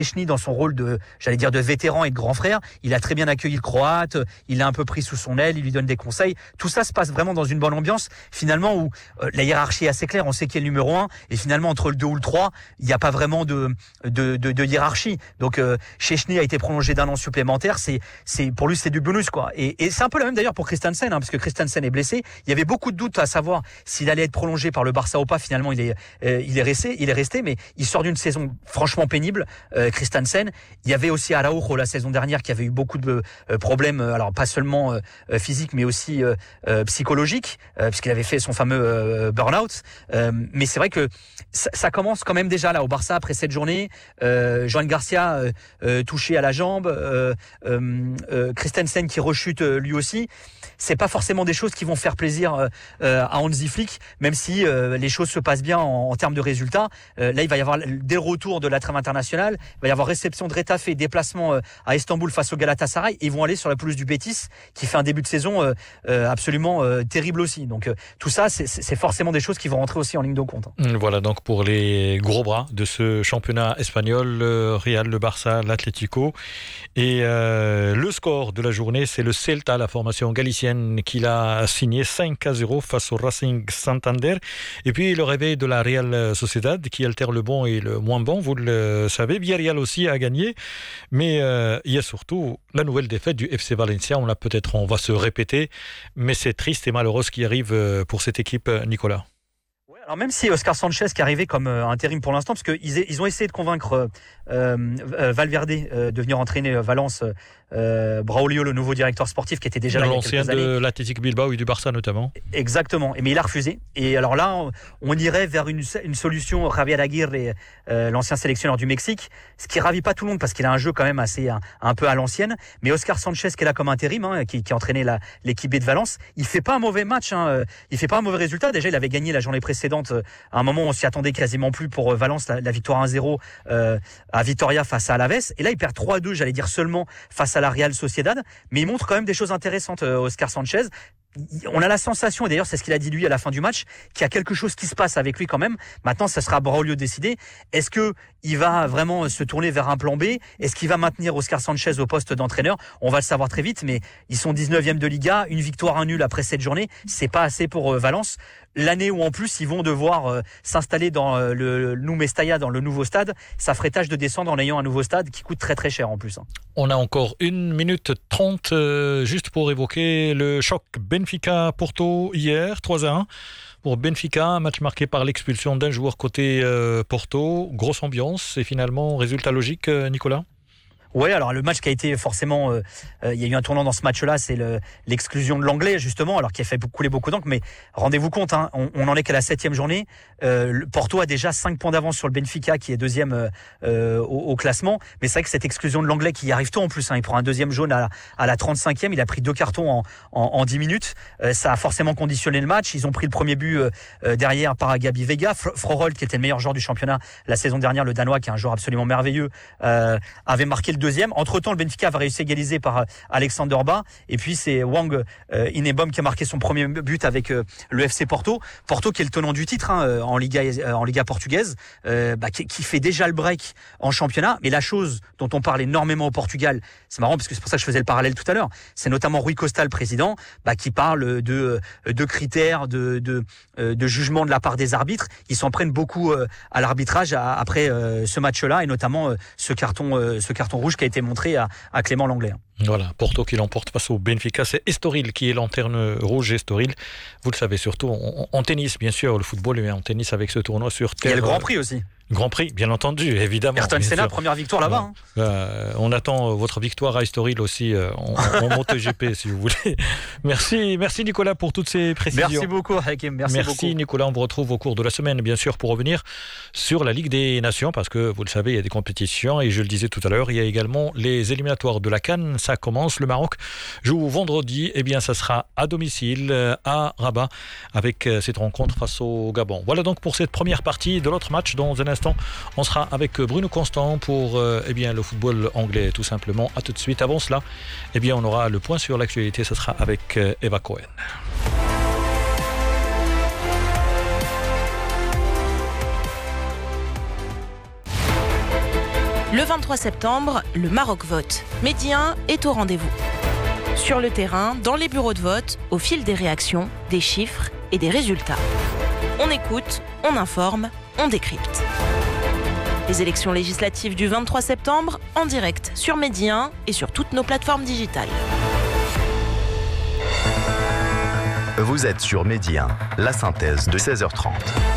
Szczęsny dans son rôle de, j'allais dire, de vétéran et de grand frère. Il a très bien accueilli le Croate, il l'a un peu pris sous son aile, il lui donne des conseils. Tout ça se passe vraiment dans une bonne ambiance, finalement, où la hiérarchie est assez claire. On sait qui est le numéro 1, et finalement, entre le 2 ou le 3, il n'y a pas vraiment de hiérarchie. Donc, Szczęsny a été prolongé d'1 an supplémentaire. Pour lui, c'est du bonus, quoi. Et c'est un peu la même d'ailleurs pour Christensen, parce que Christensen est blessé. Il y avait beaucoup de doutes à savoir s'il allait être prolongé par le Barça ou pas. Finalement, il est resté, mais il sort d'une saison franchement pénible. Christensen. Il y avait aussi Araujo la saison dernière qui avait eu beaucoup de problèmes, alors pas seulement physiques mais aussi psychologiques, puisqu'il avait fait son fameux burn-out. Mais c'est vrai que ça commence quand même déjà là au Barça après cette journée. Joan Garcia touché à la jambe, Christensen qui rechute lui aussi. C'est pas forcément des choses qui vont faire plaisir à Hansi Flick, même si les choses se passent bien en termes de résultats. Là, il va y avoir dès le retour de la trêve internationale, il va y avoir réception de Retafe et déplacement à Istanbul face au Galatasaray. Ils vont aller sur la pelouse du Betis, qui fait un début de saison absolument terrible aussi. Donc tout ça, c'est forcément des choses qui vont rentrer aussi en ligne de compte. Voilà donc pour les gros bras de ce championnat espagnol, le Real, le Barça, l'Atlético. Et le score de la journée, c'est le Celta, la formation galicienne, qui l'a signé 5-0 face au Racing Santander. Et puis le réveil de la Real Sociedad, qui alterne le bon et le moins bon, vous le savez. Villarreal aussi a gagné, mais il y a surtout la nouvelle défaite du FC Valencia. On va se répéter, mais c'est triste et malheureux ce qui arrive pour cette équipe, Nicolas. Alors même si Oscar Sanchez qui est arrivé comme intérim pour l'instant, parce qu'ils ont essayé de convaincre Valverde de venir entraîner Valence, Braulio, le nouveau directeur sportif qui était déjà là il y a quelques années. L'ancien de l'Athletic Bilbao et du Barça notamment. Exactement, mais il a refusé. Et alors là, on irait vers une solution Javier Aguirre, l'ancien sélectionneur du Mexique, ce qui ravit pas tout le monde parce qu'il a un jeu quand même assez un peu à l'ancienne. Mais Oscar Sanchez qui est là comme intérim, qui entraînait l'équipe B de Valence, il fait pas un mauvais match, il fait pas un mauvais résultat. Déjà, il avait gagné la journée précédente. À un moment, on s'y attendait quasiment plus pour Valence, la victoire 1-0 à Vitoria face à Alaves. Et là, il perd 3-2, j'allais dire seulement face à la Real Sociedad. Mais il montre quand même des choses intéressantes, Oscar Sanchez. On a la sensation, et d'ailleurs c'est ce qu'il a dit lui à la fin du match, qu'il y a quelque chose qui se passe avec lui quand même. Maintenant, ça sera Braulio de décider. Est-ce que il va vraiment se tourner vers un plan B? Est-ce qu'il va maintenir Oscar Sanchez au poste d'entraîneur? On va le savoir très vite, mais ils sont 19e de Liga, une victoire, un nul après cette journée, c'est pas assez pour Valence. L'année où en plus ils vont devoir s'installer dans le Nou Mestalla, dans le nouveau stade, ça ferait tâche de descendre en ayant un nouveau stade qui coûte très très cher en plus. On a encore 1 minute 30 juste pour évoquer le choc Benfica-Porto hier, 3-1 pour Benfica, un match marqué par l'expulsion d'un joueur côté Porto, grosse ambiance et finalement résultat logique, Nicolas. Ouais, alors le match qui a été forcément, il y a eu un tournant dans ce match-là, c'est l'exclusion de l'anglais justement, alors qui a fait couler beaucoup d'encre. Mais rendez-vous compte, on en est qu'à la 7e journée. Porto a déjà 5 points d'avance sur le Benfica qui est 2e au classement. Mais c'est vrai que cette exclusion de l'anglais qui y arrive tôt en plus, il prend un 2e jaune à la 35e, il a pris 2 cartons en 10 minutes. Ça a forcément conditionné le match. Ils ont pris le premier but derrière par Gabi Veiga. Frorold, qui était le meilleur joueur du championnat la saison dernière, le Danois, qui est un joueur absolument merveilleux, avait marqué le 2e. Entre-temps, le Benfica va réussir à égaliser par Alexander Ba. Et puis, c'est Wang Inebom qui a marqué son premier but avec le FC Porto. Porto qui est le tenant du titre en Liga portugaise, qui fait déjà le break en championnat. Mais la chose dont on parle énormément au Portugal, c'est marrant parce que c'est pour ça que je faisais le parallèle tout à l'heure, c'est notamment Rui Costa, le président, qui parle de critères, de jugement de la part des arbitres. Ils s'en prennent beaucoup à l'arbitrage après ce match-là et notamment ce carton rouge qui a été montré à Clément Lenglet. Voilà, Porto qui l'emporte face au Benfica. C'est Estoril qui est lanterne rouge. Estoril, vous le savez, surtout en tennis, bien sûr, le football, mais en tennis avec ce tournoi sur terre. Il y a le Grand Prix aussi. Grand Prix, bien entendu, évidemment. Ayrton Senna, première victoire là-bas. On attend votre victoire à Estoril aussi en MotoGP, si vous voulez. Merci Nicolas pour toutes ces précisions. Merci beaucoup, Hakim. Merci beaucoup. Nicolas. On vous retrouve au cours de la semaine, bien sûr, pour revenir sur la Ligue des Nations, parce que vous le savez, il y a des compétitions et je le disais tout à l'heure, il y a également les éliminatoires de la CAN. Ça commence. Le Maroc joue vendredi. Eh bien, ça sera à domicile à Rabat avec cette rencontre face au Gabon. Voilà donc pour cette première partie de l'autre match. Dans un instant, on sera avec Bruno Constant pour le football anglais, tout simplement. À tout de suite. Avant cela, on aura le point sur l'actualité. Ce sera avec Eva Cohen. Le 23 septembre, le Maroc vote. Mehdi 1 est au rendez-vous. Sur le terrain, dans les bureaux de vote, au fil des réactions, des chiffres et des résultats. On écoute, on informe, on décrypte. Les élections législatives du 23 septembre, en direct sur Mehdi 1 et sur toutes nos plateformes digitales. Vous êtes sur Mehdi 1, la synthèse de 16h30.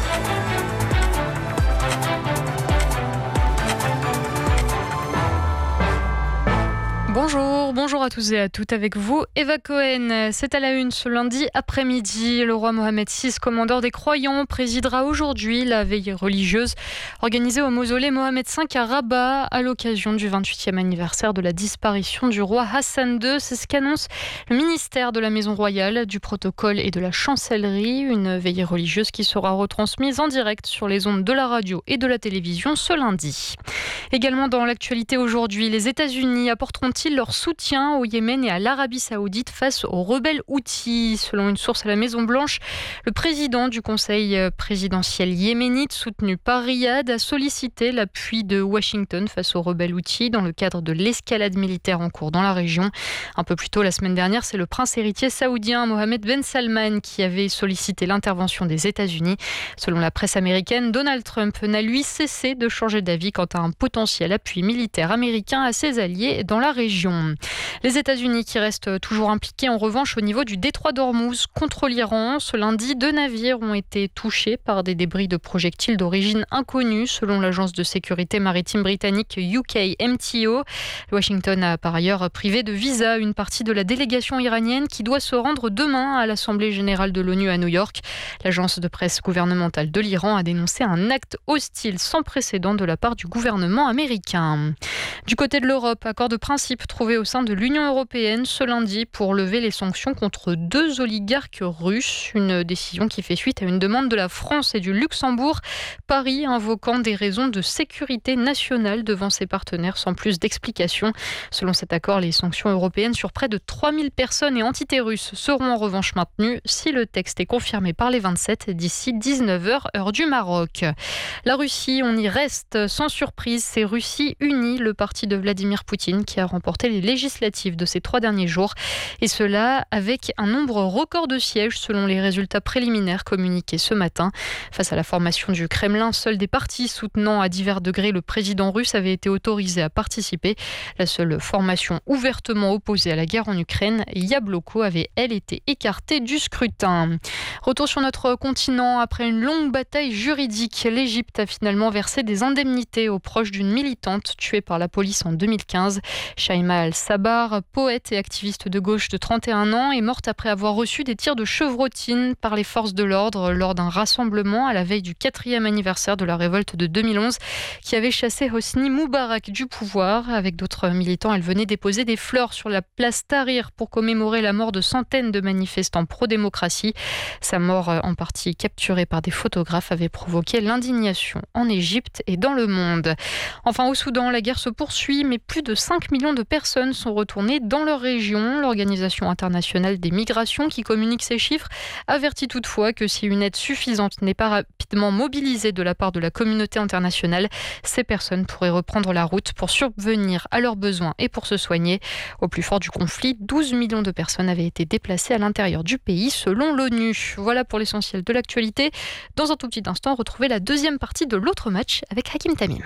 Bonjour à tous et à toutes, avec vous Eva Cohen. C'est à la une ce lundi après-midi. Le roi Mohamed VI, commandeur des croyants, présidera aujourd'hui la veille religieuse organisée au mausolée Mohamed V à Rabat à l'occasion du 28e anniversaire de la disparition du roi Hassan II. C'est ce qu'annonce le ministère de la Maison Royale, du Protocole et de la Chancellerie. Une veillée religieuse qui sera retransmise en direct sur les ondes de la radio et de la télévision ce lundi. Également dans l'actualité aujourd'hui, les États-Unis apporteront-ils leur soutien au Yémen et à l'Arabie Saoudite face aux rebelles Houthis? Selon une source à la Maison-Blanche, le président du Conseil présidentiel yéménite, soutenu par Riyad, a sollicité l'appui de Washington face aux rebelles Houthis dans le cadre de l'escalade militaire en cours dans la région. Un peu plus tôt la semaine dernière, c'est le prince héritier saoudien Mohammed Ben Salman qui avait sollicité l'intervention des États-Unis. Selon la presse américaine, Donald Trump n'a lui cessé de changer d'avis quant à un potentiel appui militaire américain à ses alliés dans la région. Les États-Unis qui restent toujours impliqués en revanche au niveau du détroit d'Ormuz contre l'Iran. Ce lundi, 2 navires ont été touchés par des débris de projectiles d'origine inconnue selon l'agence de sécurité maritime britannique UKMTO. Washington a par ailleurs privé de visa une partie de la délégation iranienne qui doit se rendre demain à l'Assemblée générale de l'ONU à New York. L'agence de presse gouvernementale de l'Iran a dénoncé un acte hostile sans précédent de la part du gouvernement américain. Du côté de l'Europe, accord de principe trouvé au sein de l'Union européenne ce lundi pour lever les sanctions contre 2 oligarques russes. Une décision qui fait suite à une demande de la France et du Luxembourg. Paris invoquant des raisons de sécurité nationale devant ses partenaires sans plus d'explications. Selon cet accord, les sanctions européennes sur près de 3000 personnes et entités russes seront en revanche maintenues si le texte est confirmé par les 27 d'ici 19h heure du Maroc. La Russie, on y reste sans surprise. C'est Russie Unie, le parti de Vladimir Poutine, qui a remporté les législatives de ces 3 derniers jours. Et cela avec un nombre record de sièges selon les résultats préliminaires communiqués ce matin. Face à la formation du Kremlin, seuls des partis soutenant à divers degrés le président russe avaient été autorisés à participer. La seule formation ouvertement opposée à la guerre en Ukraine, Yabloko, avait elle été écartée du scrutin. Retour sur notre continent, après une longue bataille juridique, l'Égypte a finalement versé des indemnités aux proches d'une militante tuée par la police en 2015. Shaima Al-Sabar, poète et activiste de gauche de 31 ans, est morte après avoir reçu des tirs de chevrotine par les forces de l'ordre lors d'un rassemblement à la veille du 4e anniversaire de la révolte de 2011 qui avait chassé Hosni Moubarak du pouvoir. Avec d'autres militants, elle venait déposer des fleurs sur la place Tahrir pour commémorer la mort de centaines de manifestants pro-démocratie. Sa mort, en partie capturée par des photographes, avait provoqué l'indignation en Égypte et dans le monde. Enfin, au Soudan, la guerre se poursuit, mais plus de 5 millions de personnes sont retournées dans leur région. L'Organisation internationale des migrations, qui communique ces chiffres, avertit toutefois que si une aide suffisante n'est pas rapidement mobilisée de la part de la communauté internationale, ces personnes pourraient reprendre la route pour subvenir à leurs besoins et pour se soigner. Au plus fort du conflit, 12 millions de personnes avaient été déplacées à l'intérieur du pays, selon l'ONU. Voilà pour l'essentiel de l'actualité. Dans un tout petit instant, retrouvez la deuxième partie de l'autre match avec Hakim Tamim.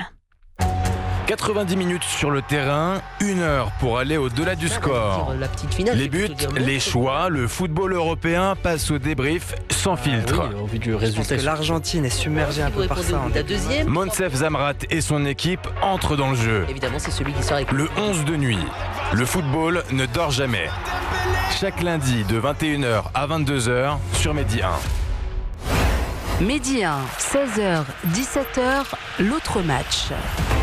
90 minutes sur le terrain, 1 heure pour aller au-delà du score. Les buts, les choix, le football européen passe au débrief sans filtre. Oui, au vu du résultat, que l'Argentine est submergée un peu par ça. La deuxième. Monsef Zamrat et son équipe entrent dans le jeu. Évidemment, c'est celui qui sort avec le 11 de nuit. Le football ne dort jamais. Chaque lundi de 21h à 22h sur Mehdi 1. Mehdi 1, 16h, 17h, l'autre match.